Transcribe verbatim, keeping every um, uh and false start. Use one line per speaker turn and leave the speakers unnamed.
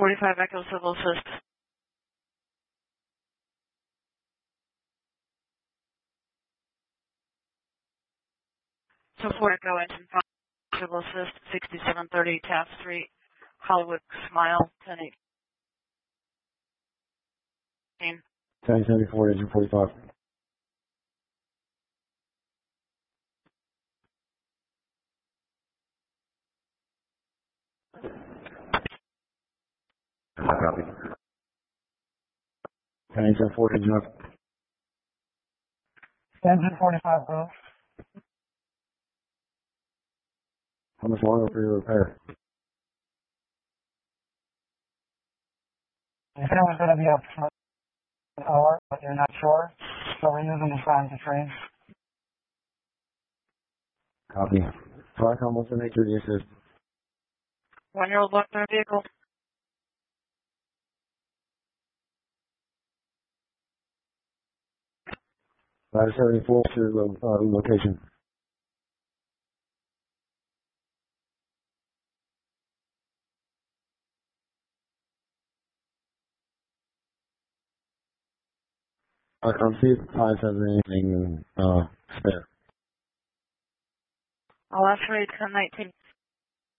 forty-five Echo Civil Assist. So four Echo Engine five Civil Assist, sixty-seven thirty Taft Street, Hollywood, Smile, ten eighteen.
ten seventy-four, Engine forty-five. Copy. ten eighty-four, Engine up.
Engine forty-five, go.
How much longer for your repair?
You said it was going to be up for an hour, but you're not sure, so we're using the sign to train.
Copy. Tricom, what's the nature of the assist?
One-year-old left in vehicle.
Ladder seventy-four to uh, location. Tricom, see if Pies has anything uh, spare.
I'll ask for ten nineteen.